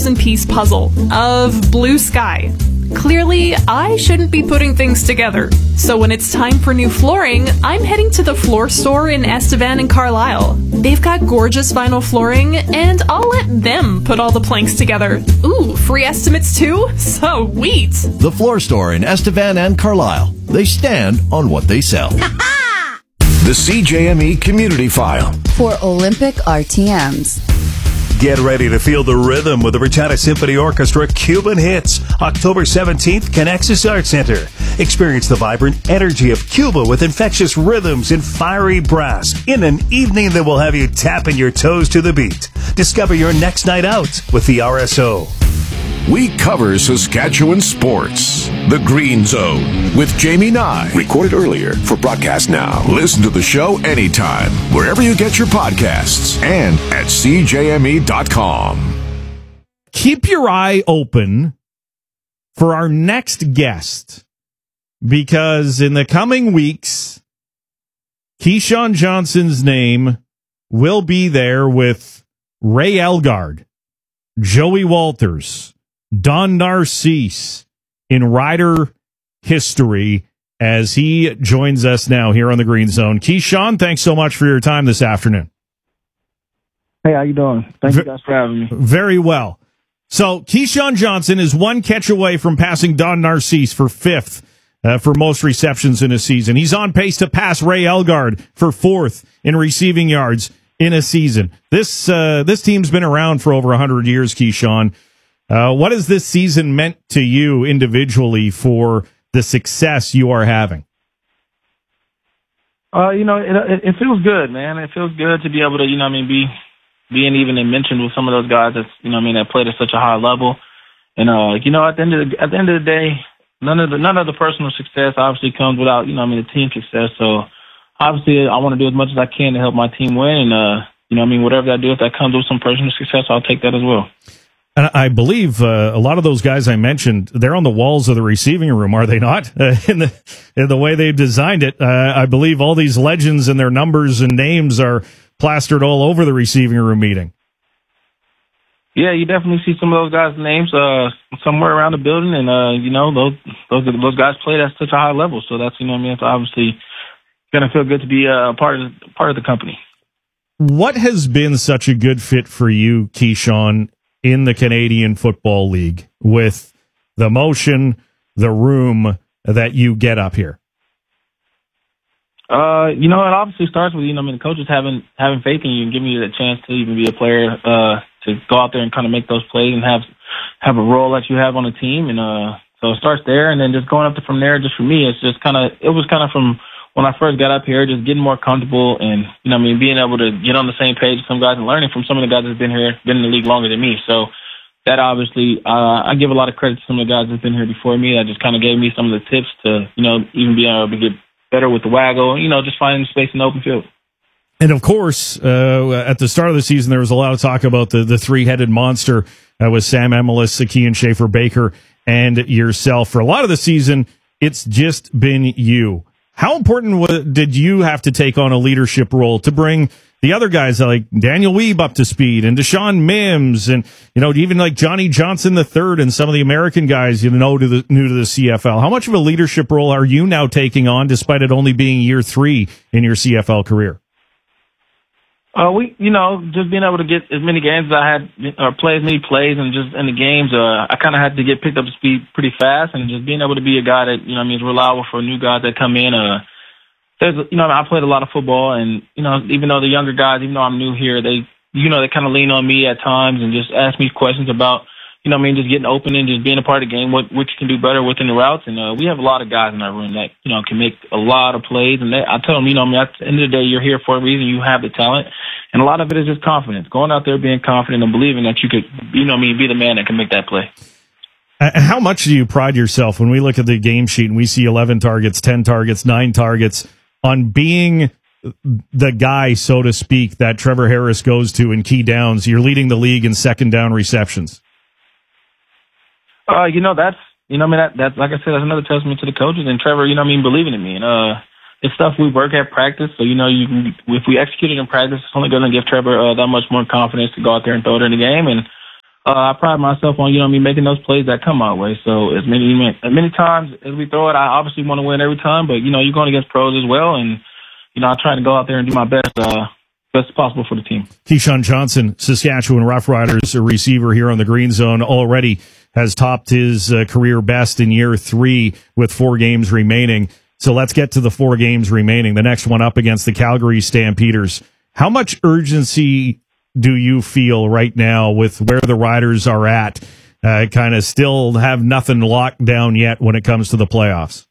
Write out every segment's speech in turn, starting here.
piece puzzle of blue sky. Clearly, I shouldn't be putting things together. So when it's time for new flooring, I'm heading to the floor store in Estevan and Carlisle. They've got gorgeous vinyl flooring, and I'll let them put all the planks together. Ooh, free estimates too? Sweet! The floor store in Estevan and Carlisle. They stand on what they sell. The CJME Community File. For Olympic RTMs. Get ready to feel the rhythm with the Regina Symphony Orchestra Cuban Hits. October 17th, Connexus Arts Center. Experience the vibrant energy of Cuba with infectious rhythms and fiery brass in an evening that will have you tapping your toes to the beat. Discover your next night out with the RSO. We cover Saskatchewan sports. The Green Zone with Jamie Nye. Recorded earlier for broadcast now. Listen to the show anytime, wherever you get your podcasts, and at CJME.com. Keep your eye open for our next guest, because in the coming weeks, Keyshawn Johnson's name will be there with Ray Elgard, Joey Walters, Don Narcisse in rider history as he joins us now here on the Green Zone. Keyshawn, thanks so much for your time this afternoon. Hey, how you doing? Thank you guys for having me. Very well. So Keyshawn Johnson is one catch away from passing Don Narcisse for fifth for most receptions in a season. He's on pace to pass Ray Elgard for fourth in receiving yards in a season. This team's been around for over 100 years, Keyshawn. What has this season meant to you individually for the success you are having? It feels good, man. It feels good to be able to, being even mentioned with some of those guys that played at such a high level. And at the end of the day, none of the personal success obviously comes without, the team success. So obviously I want to do as much as I can to help my team win. And, whatever I do, if that comes with some personal success, I'll take that as well. And I believe a lot of those guys I mentioned, they're on the walls of the receiving room, are they not? In the way they've designed it, I believe all these legends and their numbers and names are plastered all over the receiving room meeting. Yeah, you definitely see some of those guys' names somewhere around the building, and those guys played at such a high level. So that's it's obviously going to feel good to be a part of the company. What has been such a good fit for you, Keyshawn, in the Canadian Football League with the motion, the room that you get up here? It obviously starts with, the coaches having faith in you and giving you the chance to even be a player, to go out there and kind of make those plays and have a role that you have on the team. And, so it starts there, and then just going up from there, just for me, it was kind of from when I first got up here, just getting more comfortable and, being able to get on the same page with some guys and learning from some of the guys that's been in the league longer than me. So that obviously, I give a lot of credit to some of the guys that's been here before me. That just kind of gave me some of the tips to, even be able to get better with the waggle, just finding space in the open field. And of course, at the start of the season, there was a lot of talk about the three-headed monster with Sam Emilus, Sakian Schaefer-Baker, and yourself. For a lot of the season, it's just been you. How important did you have to take on a leadership role to bring the other guys like Daniel Weeb up to speed and Deshaun Mims and, even like Johnny Johnson III and some of the American guys, new to the CFL? How much of a leadership role are you now taking on despite it only being year 3 in your CFL career? Just being able to get as many games as I had, or play as many plays, and just in the games, I kind of had to get picked up to speed pretty fast, and just being able to be a guy that, is reliable for new guys that come in. I played a lot of football, and, even though the younger guys, even though I'm new here, they kind of lean on me at times and just ask me questions about, just getting open and just being a part of the game, what you can do better within the routes. And we have a lot of guys in our room that, can make a lot of plays. And I tell them, at the end of the day, you're here for a reason. You have the talent. And a lot of it is just confidence. Going out there being confident and believing that you could, be the man that can make that play. How much do you pride yourself when we look at the game sheet and we see 11 targets, 10 targets, 9 targets on being the guy, so to speak, that Trevor Harris goes to in key downs? You're leading the league in second down receptions. That's like I said, that's another testament to the coaches and Trevor, believing in me. And it's stuff we work at practice. So, if we execute it in practice, it's only going to give Trevor that much more confidence to go out there and throw it in the game. And I pride myself on, making those plays that come my way. So as many times as we throw it, I obviously want to win every time, but, you're going against pros as well. And, I try to go out there and do my best possible for the team. Keyshawn Johnson, Saskatchewan Roughriders, a receiver here on the Green Zone, already has topped his career best in year 3 with 4 games remaining. So let's get to the 4 games remaining. The next one up against the Calgary Stampeders. How much urgency do you feel right now with where the Riders are at? Kind of still have nothing locked down yet when it comes to the playoffs.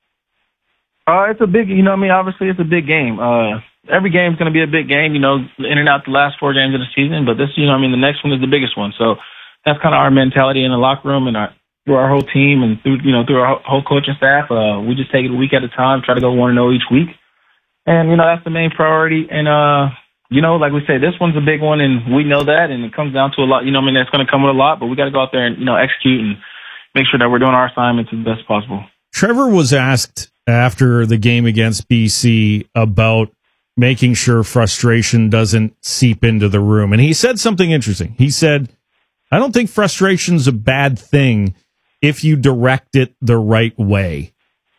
It's a big, obviously it's a big game. Every game is going to be a big game, in and out the last 4 games of the season. But this, the next one is the biggest one. So that's kind of our mentality in the locker room and through our whole team and through our whole coaching staff. We just take it a week at a time, try to go 1-0 each week. And, that's the main priority. And, like we say, this one's a big one, and we know that, and it comes down to a lot. That's going to come with a lot, but we got to go out there and, execute and make sure that we're doing our assignments as best possible. Trevor was asked after the game against BC about making sure frustration doesn't seep into the room, and he said something interesting. He said, I don't think frustration's a bad thing if you direct it the right way.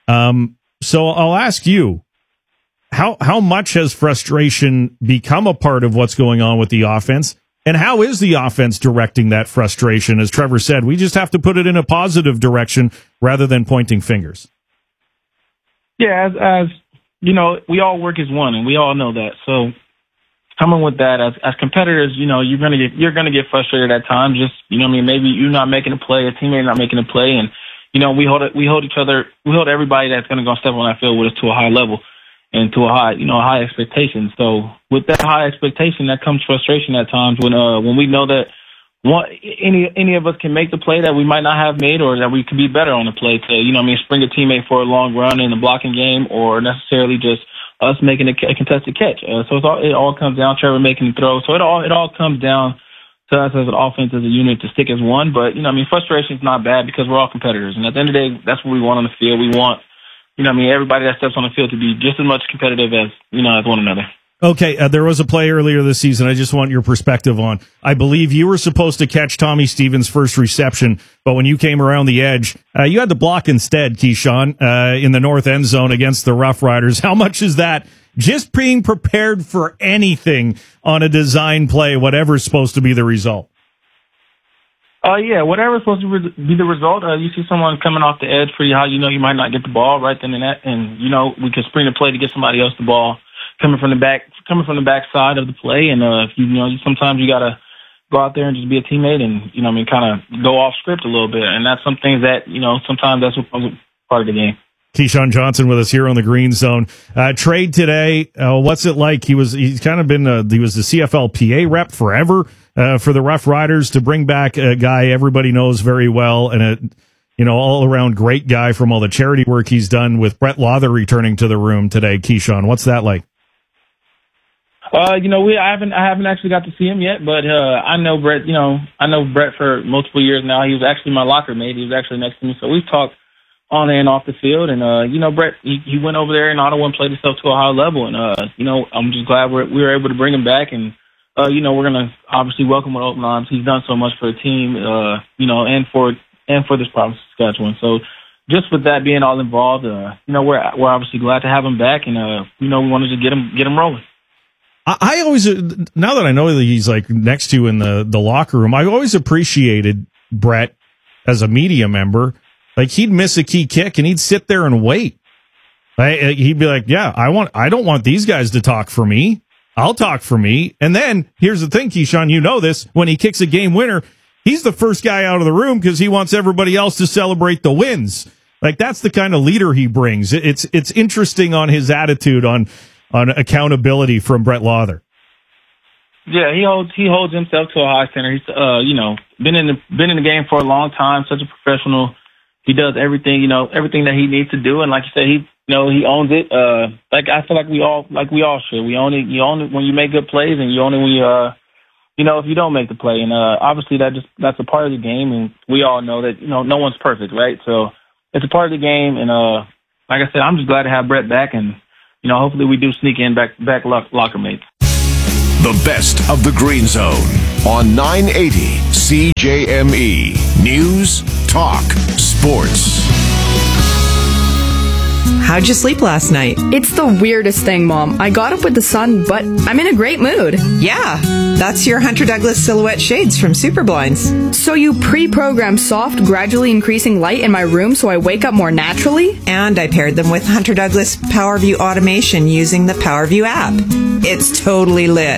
So I'll ask you, how much has frustration become a part of what's going on with the offense? And how is the offense directing that frustration? As Trevor said, we just have to put it in a positive direction rather than pointing fingers. Yeah, as we all work as one, and we all know that. So coming with that, as competitors, you're gonna get frustrated at times. Just maybe you're not making a play, a teammate not making a play, and we hold everybody that's gonna go step on that field with us to a high level and to a high expectation. So with that high expectation, that comes frustration at times when we know that any of us can make the play that we might not have made, or that we could be better on the play to spring a teammate for a long run in the blocking game, or necessarily just us making a contested catch. So it all comes down Trevor making the throw. So it all comes down to us as an offense, as a unit, to stick as one. But frustration is not bad because we're all competitors, and at the end of the day, that's what we want on the field. We want everybody that steps on the field to be just as much competitive as one another. Okay, there was a play earlier this season I just want your perspective on. I believe you were supposed to catch Tommy Stevens' first reception, but when you came around the edge, you had to block instead, Keyshawn, in the north end zone against the Rough Riders. How much is that just being prepared for anything on a design play, whatever's supposed to be the result? Yeah, whatever's supposed to be the result. You see someone coming off the edge for you, how you might not get the ball right then and that, and we can spring a play to get somebody else the ball coming from the back side of the play, and sometimes you gotta go out there and just be a teammate and kind of go off script a little bit, and that's some things that sometimes that's what comes part of the game. Keyshawn Johnson with us here on the Green Zone. Trade today. What's it like? He's kind of been he was the CFLPA rep forever for the Rough Riders. To bring back a guy everybody knows very well and a all around great guy from all the charity work he's done, with Brett Lawther returning to the room today. Keyshawn, what's that like? I haven't actually got to see him yet, but I know Brett. I know Brett for multiple years now. He was actually my locker mate. He was actually next to me, so we've talked on and off the field. And Brett, he went over there in Ottawa and played himself to a high level. And I'm just glad we were able to bring him back. And we're gonna obviously welcome with open arms. He's done so much for the team, and for this province of Saskatchewan. So just with that being all involved, we're obviously glad to have him back, and we wanted to get him rolling. I always, now that I know that he's like next to you in the locker room, I always appreciated Brett as a media member. Like, he'd miss a key kick and he'd sit there and wait. He'd be like, yeah, I don't want these guys to talk for me. I'll talk for me. And then here's the thing, Keyshawn, you know this, when he kicks a game winner, he's the first guy out of the room because he wants everybody else to celebrate the wins. Like, that's the kind of leader he brings. It's interesting on his attitude on accountability from Brett Lawther. Yeah, he holds himself to a high standard. He's been in the game for a long time, such a professional. He does everything that he needs to do, and like you said, he owns it. I feel like we all should. We own it. You own it when you make good plays, and you own it when if you don't make the play. And obviously that's a part of the game, and we all know that no one's perfect, right? So it's a part of the game, and like I said, I'm just glad to have Brett back, and hopefully we do sneak in back locker mates. The best of the Green Zone on 980 CJME. News, talk, sports. How'd you sleep last night? It's the weirdest thing, Mom. I got up with the sun, but I'm in a great mood. Yeah, that's your Hunter Douglas Silhouette shades from Superblinds. So you pre-programmed soft, gradually increasing light in my room so I wake up more naturally? And I paired them with Hunter Douglas PowerView automation using the PowerView app. It's totally lit.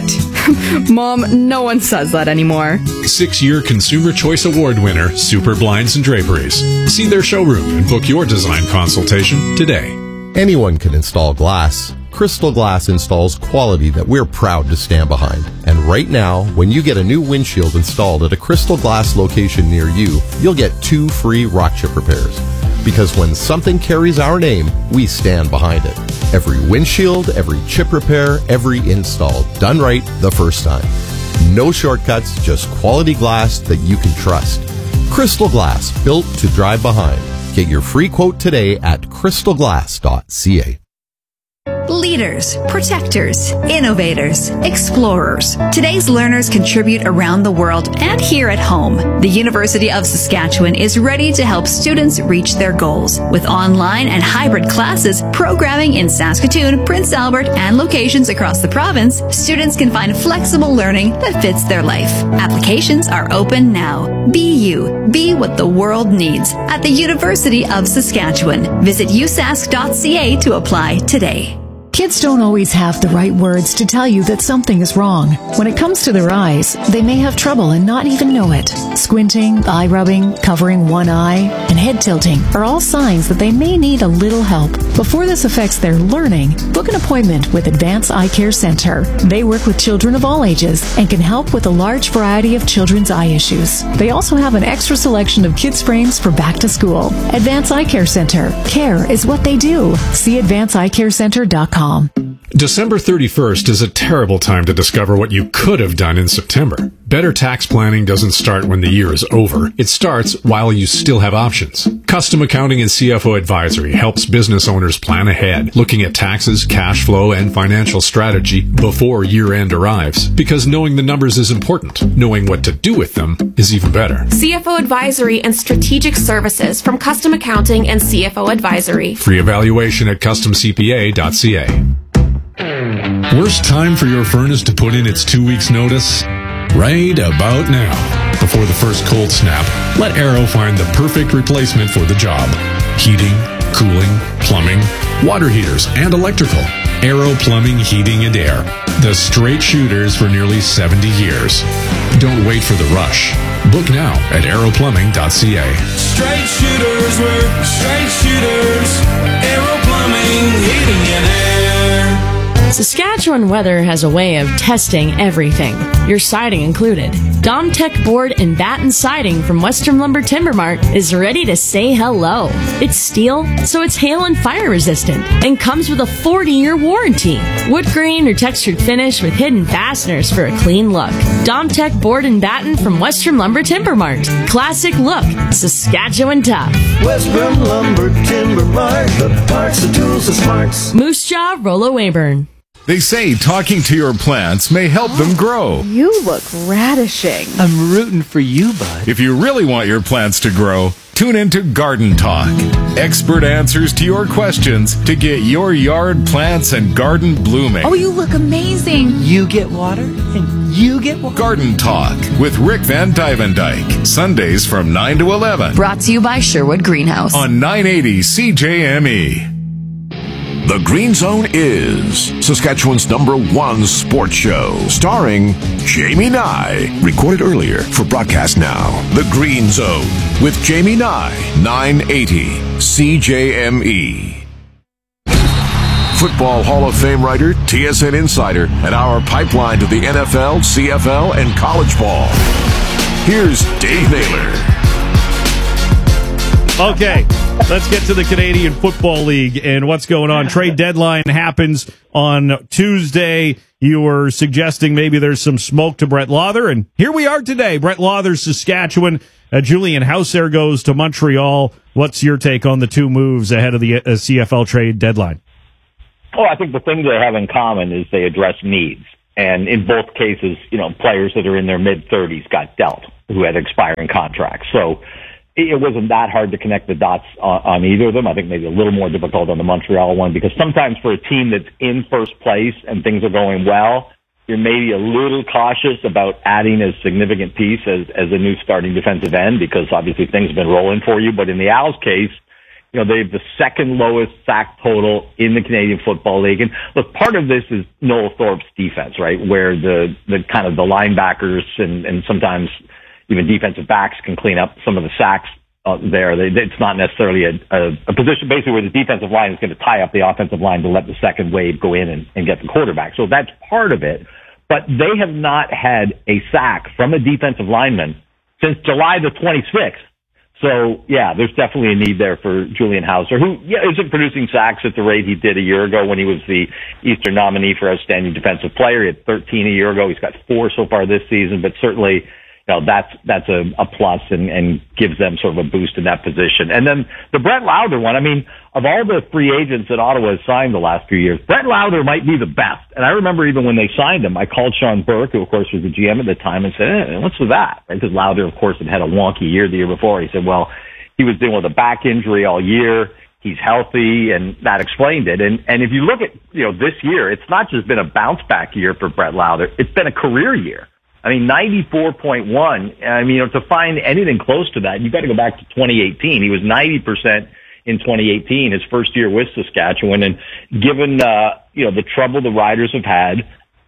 Mom, no one says that anymore. 6-year Consumer Choice Award winner, Superblinds and Draperies. See their showroom and book your design consultation today. Anyone can install glass. Crystal Glass installs quality that we're proud to stand behind. And right now, when you get a new windshield installed at a Crystal Glass location near you, you'll get 2 free rock chip repairs. Because when something carries our name, we stand behind it. Every windshield, every chip repair, every install, done right the first time. No shortcuts, just quality glass that you can trust. Crystal Glass, built to drive behind. Get your free quote today at crystalglass.ca. Leaders, protectors, innovators, explorers. Today's learners contribute around the world and here at home. The University of Saskatchewan is ready to help students reach their goals. With online and hybrid classes, programming in Saskatoon, Prince Albert, and locations across the province, students can find flexible learning that fits their life. Applications are open now. Be you. Be what the world needs at the University of Saskatchewan. Visit usask.ca to apply today. Kids don't always have the right words to tell you that something is wrong. When it comes to their eyes, they may have trouble and not even know it. Squinting, eye rubbing, covering one eye, and head tilting are all signs that they may need a little help. Before this affects their learning, book an appointment with Advance Eye Care Center. They work with children of all ages and can help with a large variety of children's eye issues. They also have an extra selection of kids' frames for back to school. Advance Eye Care Center. Care is what they do. See advanceeyecarecenter.com. December 31st is a terrible time to discover what you could have done in September. Better tax planning doesn't start when the year is over. It starts while you still have options. Custom Accounting and CFO Advisory helps business owners plan ahead, looking at taxes, cash flow, and financial strategy before year-end arrives. Because knowing the numbers is important. Knowing what to do with them is even better. CFO Advisory and Strategic Services from Custom Accounting and CFO Advisory. Free evaluation at customcpa.ca. Worst time for your furnace to put in its 2 weeks notice? Right about now. Before the first cold snap, let Arrow find the perfect replacement for the job. Heating, cooling, plumbing, water heaters, and electrical. Arrow Plumbing, Heating, and Air. The straight shooters for nearly 70 years. Don't wait for the rush. Book now at arrowplumbing.ca. Straight shooters work, straight shooters. Arrow Plumbing, Heating, and Air. Saskatchewan Weather has a way of testing everything, your siding included. Domtech Board and Batten Siding from Western Lumber Timber Mart is ready to say hello. It's steel, so it's hail and fire resistant, and comes with a 40-year warranty. Wood grain or textured finish with hidden fasteners for a clean look. Domtech Board and Batten from Western Lumber Timber Mart. Classic look, Saskatchewan tough. Western Lumber Timber Mart, the parts, the tools, the smarts. Moose Jaw, Rollo Weyburn. They say talking to your plants may help them grow. You look radishing. I'm rooting for you, bud. If you really want your plants to grow, tune into Garden Talk. Expert answers to your questions to get your yard plants and garden blooming. Oh, you look amazing. You get water and you get water. Garden Talk with Rick Van Dyvendijk. Sundays from 9 to 11. Brought to you by Sherwood Greenhouse. On 980 CJME. The Green Zone is Saskatchewan's #1 sports show, starring Jamie Nye. Recorded earlier for broadcast now. The Green Zone with Jamie Nye, 980 CJME. Football Hall of Fame writer, TSN insider, and our pipeline to the NFL, CFL, and college ball. Here's Dave Naylor. Okay, let's get to the Canadian Football League and what's going on. Trade deadline happens on Tuesday. You were suggesting maybe there's some smoke to Brett Lauther, and here we are today. Brett Lauther, Saskatchewan. Julian Hauser goes to Montreal. What's your take on the two moves ahead of the CFL trade deadline? Oh, I think the thing they have in common is they address needs. And in both cases, players that are in their mid-30s got dealt who had expiring contracts. So it wasn't that hard to connect the dots on either of them. I think maybe a little more difficult on the Montreal one, because sometimes for a team that's in first place and things are going well, you're maybe a little cautious about adding a significant piece as a new starting defensive end, because obviously things have been rolling for you. But in the Owls case, they have the second lowest sack total in the Canadian Football League. And look, part of this is Noel Thorpe's defense, right? Where the kind of the linebackers and sometimes even defensive backs can clean up some of the sacks there. It's not necessarily a position basically where the defensive line is going to tie up the offensive line to let the second wave go in and get the quarterback. So that's part of it. But they have not had a sack from a defensive lineman since July the 26th. So, yeah, there's definitely a need there for Julian Hauser, who isn't producing sacks at the rate he did a year ago when he was the Eastern nominee for Outstanding Defensive Player. He had 13 a year ago. He's got 4 so far this season, but certainly that's a plus and gives them sort of a boost in that position. And then the Brett Lauder one, I mean, of all the free agents that Ottawa has signed the last few years, Brett Lauder might be the best. And I remember even when they signed him, I called Sean Burke, who of course was the GM at the time, and said, what's with that? Right? Because Lauder, of course, had a wonky year the year before. He said, well, he was dealing with a back injury all year. He's healthy, and that explained it. And if you look at, this year, it's not just been a bounce back year for Brett Lauder. It's been a career year. I mean, 94.1. I mean, to find anything close to that, you've got to go back to 2018. He was 90% in 2018, his first year with Saskatchewan. And given, the trouble the Riders have had,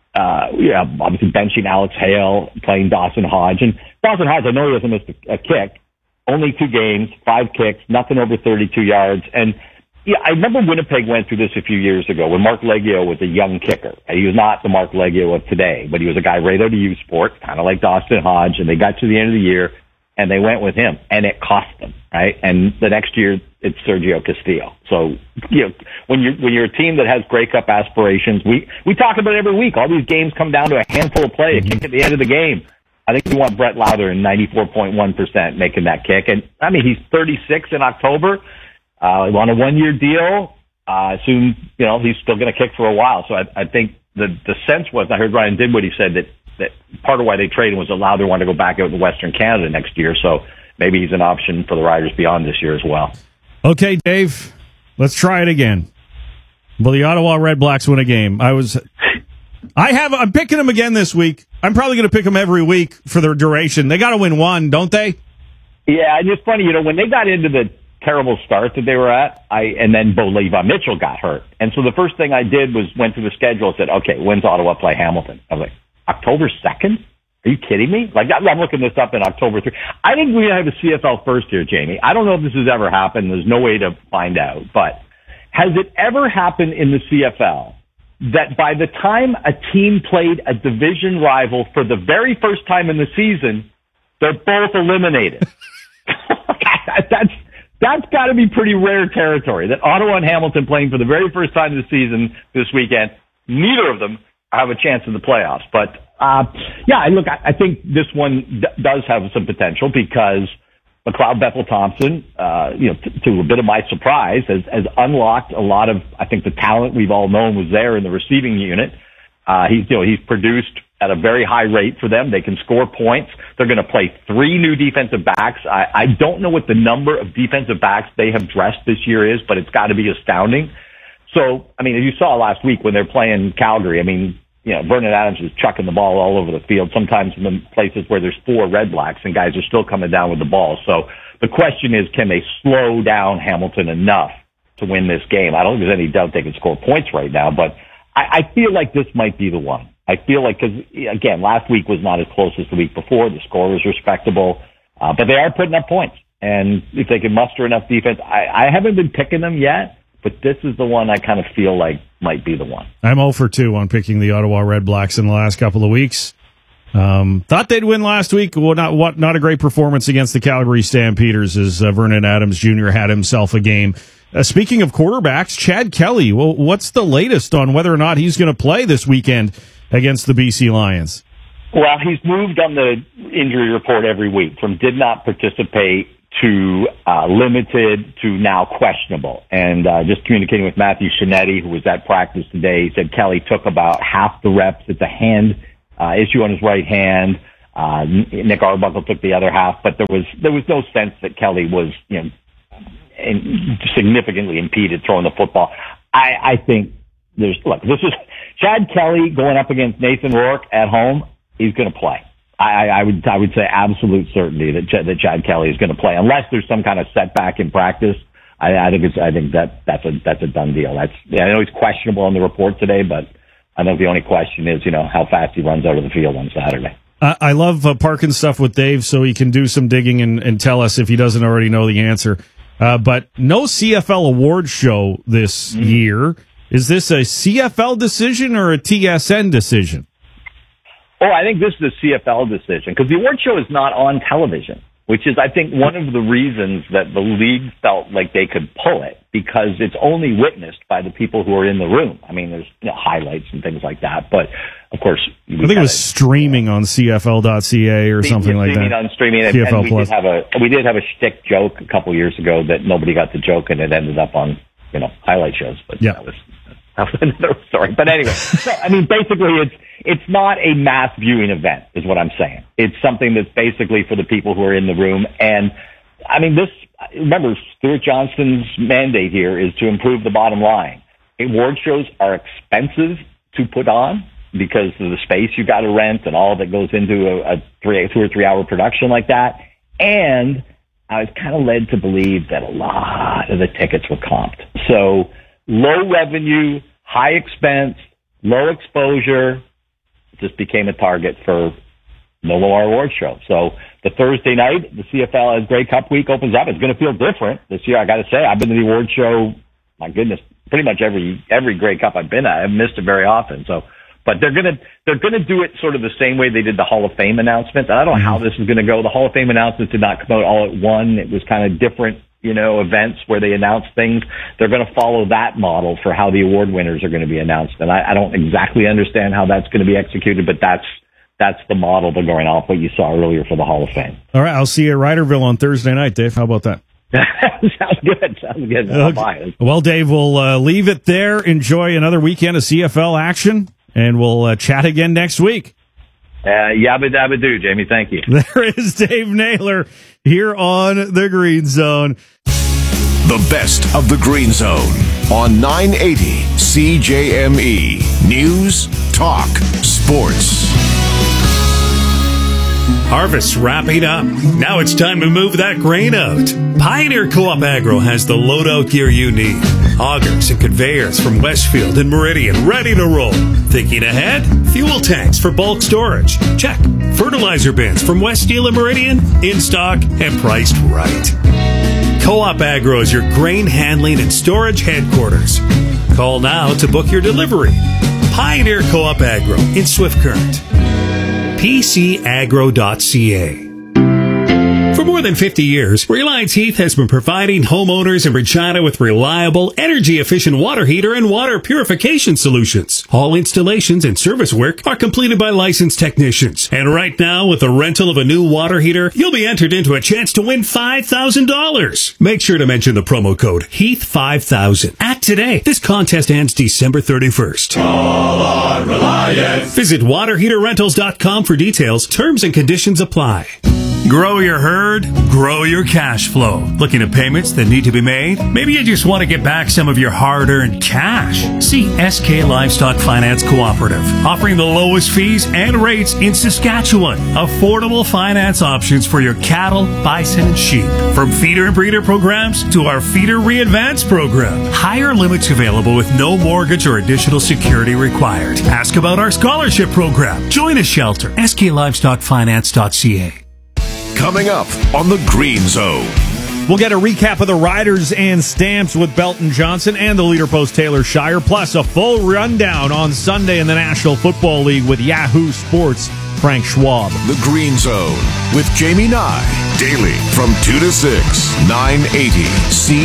obviously benching Alex Hale, playing Dawson Hodge. And Dawson Hodge, I know he hasn't missed a kick. Only 2 games, 5 kicks, nothing over 32 yards. And yeah, I remember Winnipeg went through this a few years ago when Mark Leggio was a young kicker. He was not the Mark Leggio of today, but he was a guy right out of U Sport, kind of like Dawson Hodge, and they got to the end of the year, and they went with him, and it cost them, right? And the next year, it's Sergio Castillo. So, when you're a team that has Grey Cup aspirations, we talk about it every week. All these games come down to a handful of play, a kick at the end of the game. I think you want Brett Lauder in 94.1% making that kick. And, I mean, he's 36 in October. On a 1-year deal, assume, he's still going to kick for a while. So I think the sense was, I heard Ryan Dinwiddie said that part of why they traded was Lauder wanted to go back out to Western Canada next year. So maybe he's an option for the Riders beyond this year as well. Okay, Dave, let's try it again. Will the Ottawa Red Blacks win a game? I'm picking them again this week. I'm probably going to pick them every week for their duration. They got to win one, don't they? Yeah, and it's funny, when they got into the terrible start that they were at, and then Bo Levi Mitchell got hurt. And so the first thing I did was went through the schedule and said, okay, when's Ottawa play Hamilton? I was like, October 2nd? Are you kidding me? Like, I'm looking this up in October 3rd. I think we have a CFL first here, Jamie. I don't know if this has ever happened. There's no way to find out. But has it ever happened in the CFL that by the time a team played a division rival for the very first time in the season, they're both eliminated? That's got to be pretty rare territory, that Ottawa and Hamilton playing for the very first time of the season this weekend, neither of them have a chance in the playoffs. But, I think this one does have some potential because McLeod Bethel-Thompson, to a bit of my surprise, has unlocked a lot of, I think, the talent we've all known was there in the receiving unit. He's produced at a very high rate for them. They can score points. They're going to play 3 new defensive backs. I don't know what the number of defensive backs they have dressed this year is, but it's got to be astounding. So, I mean, as you saw last week when they're playing Calgary, I mean, Vernon Adams is chucking the ball all over the field, sometimes in the places where there's 4 Red Blacks and guys are still coming down with the ball. So the question is, can they slow down Hamilton enough to win this game? I don't think there's any doubt they can score points right now, but I feel like this might be the one. I feel like, because, again, last week was not as close as the week before. The score was respectable, but they are putting up points. And if they can muster enough defense, I haven't been picking them yet, but this is the one I kind of feel like might be the one. I'm 0 for 2 on picking the Ottawa Red Blacks in the last couple of weeks. Thought they'd win last week. Well, not a great performance against the Calgary Stampeders as Vernon Adams Jr. had himself a game. Speaking of quarterbacks, Chad Kelly, well, what's the latest on whether or not he's going to play this weekend against the BC Lions? Well, he's moved on the injury report every week from did not participate to limited to now questionable. And just communicating with Matthew Shinetti, who was at practice today, he said Kelly took about half the reps. It's a hand issue on his right hand. Nick Arbuckle took the other half, but there was no sense that Kelly was, significantly impeded throwing the football. I think this is Chad Kelly going up against Nathan Rourke at home. He's going to play. I would say absolute certainty that Chad Kelly is going to play unless there's some kind of setback in practice. I think that's a done deal. I know he's questionable on the report today, but I think the only question is, how fast he runs out of the field on Saturday. I love parking stuff with Dave so he can do some digging and tell us if he doesn't already know the answer. But no CFL award show this year. Is this a CFL decision or a TSN decision? Oh, I think this is a CFL decision because the award show is not on television, which is, I think, one of the reasons that the league felt like they could pull it because it's only witnessed by the people who are in the room. I mean, there's highlights and things like that, but of course, I think it was streaming on CFL.ca or something like that. On streaming, and we did have a shtick joke a couple years ago that nobody got the joke, and it ended up on highlight shows. But that was another story. But anyway, so, I mean, basically, it's not a mass viewing event, is what I'm saying. It's something that's basically for the people who are in the room. And I mean, remember, Stuart Johnston's mandate here is to improve the bottom line. Award shows are expensive to put on because of the space you got to rent and all that goes into a 2 or 3 hour production like that. And I was kind of led to believe that a lot of the tickets were comped. So low revenue, high expense, low exposure, just became a target for no more award show. So the Thursday night, the CFL as Grey Cup week opens up. It's going to feel different this year. I got to say, I've been to the award show, my goodness, pretty much every Grey Cup I've been at. I've missed it very often. So, but they're going to do it sort of the same way they did the Hall of Fame announcement. I don't know how this is going to go. The Hall of Fame announcements did not come out all at one. It was kind of different, events where they announce things. They're going to follow that model for how the award winners are going to be announced. And I don't exactly understand how that's going to be executed, but that's the model they're going off what you saw earlier for the Hall of Fame. All right. I'll see you at Ryderville on Thursday night, Dave. How about that? Sounds good. Okay. Well, Dave, we'll leave it there. Enjoy another weekend of CFL action, and we'll chat again next week. Yabba dabba do, Jamie. Thank you. There is Dave Naylor here on the Green Zone. The best of the Green Zone on 980 CJME. News, talk, sports. Harvest's wrapping up. Now it's time to move that grain out. Pioneer Co-op Agro has the loadout gear you need. Augers and conveyors from Westfield and Meridian ready to roll. Thinking ahead? Fuel tanks for bulk storage. Check. Fertilizer bins from West Steel and Meridian in stock and priced right. Co-op Agro is your grain handling and storage headquarters. Call now to book your delivery. Pioneer Co-op Agro in Swift Current. PCagro.ca. For more than 50 years, Reliance Heath has been providing homeowners in Regina with reliable, energy-efficient water heater and water purification solutions. All installations and service work are completed by licensed technicians. And right now, with the rental of a new water heater, you'll be entered into a chance to win $5,000. Make sure to mention the promo code HEATH5000. Act today. This contest ends December 31st. Call on Reliance. Visit waterheaterrentals.com for details. Terms and conditions apply. Grow your herd, grow your cash flow. Looking at payments that need to be made? Maybe you just want to get back some of your hard-earned cash. See SK Livestock Finance Cooperative, offering the lowest fees and rates in Saskatchewan. Affordable finance options for your cattle, bison, and sheep. From feeder and breeder programs to our Feeder Re-Advance program. Higher limits available with no mortgage or additional security required. Ask about our scholarship program. Join a shelter. SKLivestockFinance.ca. Coming up on the Green Zone. We'll get a recap of the Riders and Stamps with Belton Johnson and the Leader Post Taylor Shire, plus a full rundown on Sunday in the National Football League with Yahoo Sports' Frank Schwab. The Green Zone with Jamie Nye. Daily from 2 to 6, 980